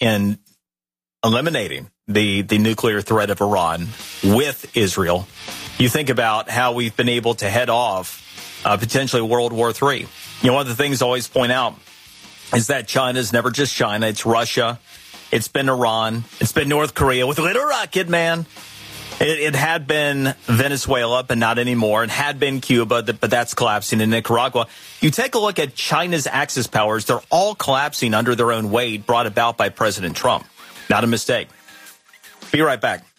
in eliminating the nuclear threat of Iran with Israel, you think about how we've been able to head off potentially World War III. One of the things I always point out is that China is never just China. It's Russia. It's been Iran. It's been North Korea with Little Rocket Man. It had been Venezuela, but not anymore. It had been Cuba, but that's collapsing, in Nicaragua. You take a look at China's Axis powers. They're all collapsing under their own weight brought about by President Trump. Not a mistake. Be right back.